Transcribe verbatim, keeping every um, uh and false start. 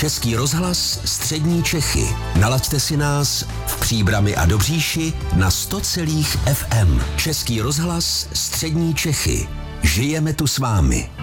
Český rozhlas Střední Čechy. Nalaďte si nás v Příbrami a Dobříši na sto celá ef em. Český rozhlas Střední Čechy. Žijeme tu s vámi.